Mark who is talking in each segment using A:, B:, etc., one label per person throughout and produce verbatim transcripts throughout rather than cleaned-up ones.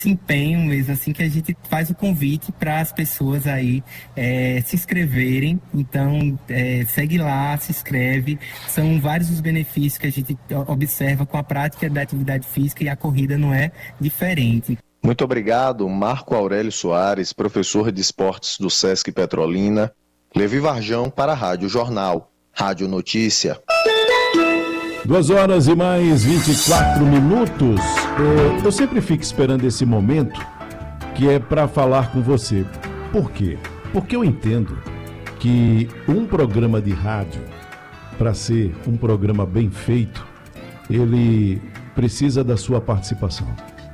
A: empenho mesmo, assim, que a gente faz o convite para as pessoas aí é, se inscreverem. Então, é, segue lá, se inscreve. São vários os benefícios que a gente observa com a prática da atividade física, e a corrida não é diferente.
B: Muito obrigado, Marco Aurélio Soares, professor de esportes do Sesc Petrolina. Levi Varjão para a Rádio Jornal, Rádio Notícia.
C: Duas horas e mais vinte e quatro minutos. É, eu sempre fico esperando esse momento que é para falar com você. Por quê? Porque eu entendo que um programa de rádio, para ser um programa bem feito, ele precisa da sua participação.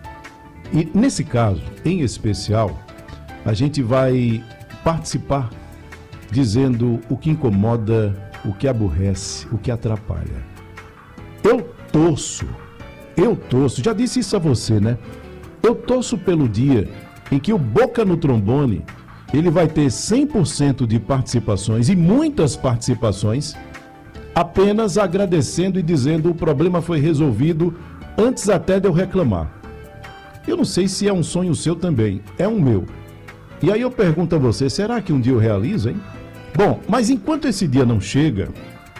C: E nesse caso, em especial, a gente vai participar dizendo o que incomoda, o que aborrece, o que atrapalha. Eu torço, eu torço, já disse isso a você, né? Eu torço pelo dia em que o Boca no Trombone, ele vai ter cem por cento de participações, e muitas participações, apenas agradecendo e dizendo o problema foi resolvido antes até de eu reclamar. Eu não sei se é um sonho seu também, é um meu. E aí eu pergunto a você, será que um dia eu realizo, hein? Bom, mas enquanto esse dia não chega,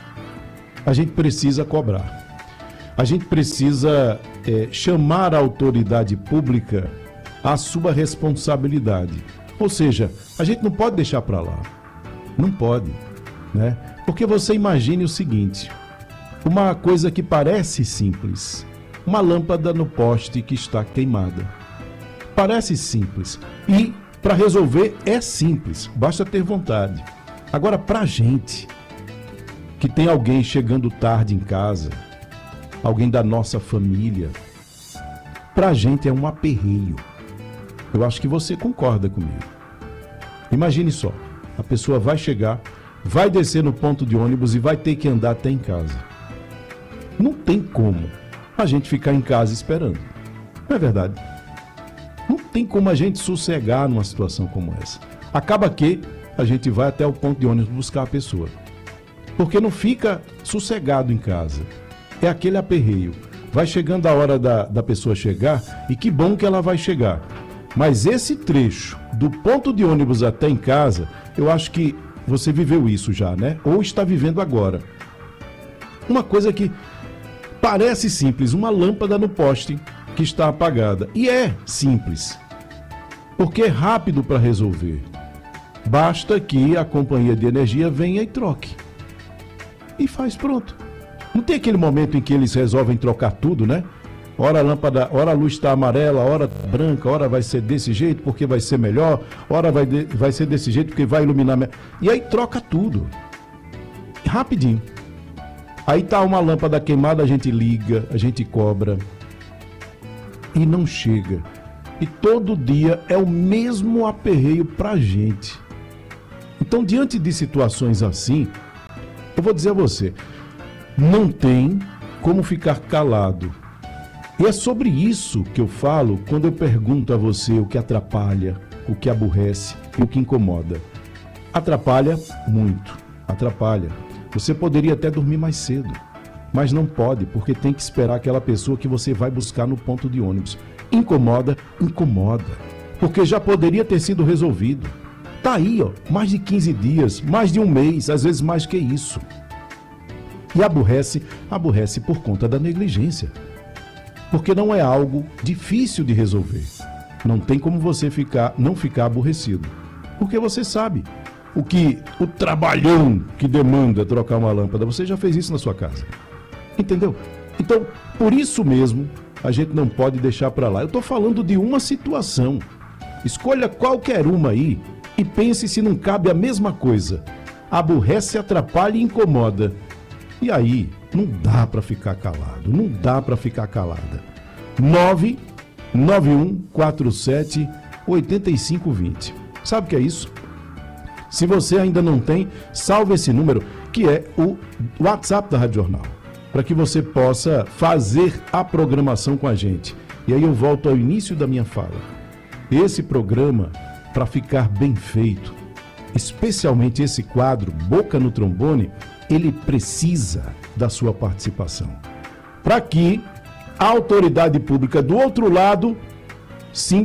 C: a gente precisa cobrar. A gente precisa é, chamar a autoridade pública à sua responsabilidade. Ou seja, a gente não pode deixar para lá. Não pode, né? Porque você imagine o seguinte, uma coisa que parece simples, uma lâmpada no poste que está queimada. Parece simples. E para resolver é simples, basta ter vontade. Agora, para a gente que tem alguém chegando tarde em casa, alguém da nossa família, para a gente é um aperreio. Eu acho que você concorda comigo. Imagine só, a pessoa vai chegar, vai descer no ponto de ônibus e vai ter que andar até em casa. Não tem como a gente ficar em casa esperando. Não é verdade? Não tem como a gente sossegar numa situação como essa. Acaba que a gente vai até o ponto de ônibus buscar a pessoa. Porque não fica sossegado em casa. É aquele aperreio. Vai chegando a hora da, da pessoa chegar, e que bom que ela vai chegar. Mas esse trecho, do ponto de ônibus até em casa, eu acho que você viveu isso já, né? Ou está vivendo agora. Uma coisa que parece simples, uma lâmpada no poste que está apagada. E é simples, porque é rápido para resolver. Basta que a companhia de energia venha e troque. E faz pronto. Não tem aquele momento em que eles resolvem trocar tudo, né? Ora a lâmpada, ora a luz está amarela, ora branca, ora vai ser desse jeito porque vai ser melhor, ora vai, de, vai ser desse jeito porque vai iluminar. Me... E aí troca tudo. Rapidinho. Aí tá uma lâmpada queimada, a gente liga, a gente cobra e não chega. E todo dia é o mesmo aperreio pra gente. Então, diante de situações assim, eu vou dizer a você, não tem como ficar calado. E é sobre isso que eu falo quando eu pergunto a você o que atrapalha, o que aborrece e o que incomoda. Atrapalha muito, atrapalha. Você poderia até dormir mais cedo, mas não pode, porque tem que esperar aquela pessoa que você vai buscar no ponto de ônibus. Incomoda, incomoda, porque já poderia ter sido resolvido. Tá aí, ó, mais de quinze dias, mais de um mês, às vezes mais que isso. E aborrece, aborrece por conta da negligência. Porque não é algo difícil de resolver. Não tem como você ficar, não ficar aborrecido. Porque você sabe o que o trabalhão que demanda trocar uma lâmpada. Você já fez isso na sua casa. Entendeu? Então, por isso mesmo, a gente não pode deixar para lá. Eu estou falando de uma situação. Escolha qualquer uma aí e pense se não cabe a mesma coisa. Aborrece, atrapalha e incomoda. E aí, não dá para ficar calado, não dá para ficar calada. nove nove um quatro sete oito cinco dois zero. Sabe o que é isso? Se você ainda não tem, salve esse número, que é o WhatsApp da Rádio Jornal, para que você possa fazer a programação com a gente. E aí eu volto ao início da minha fala. Esse programa, para ficar bem feito, especialmente esse quadro, Boca no Trombone, ele precisa da sua participação. Para que a autoridade pública do outro lado se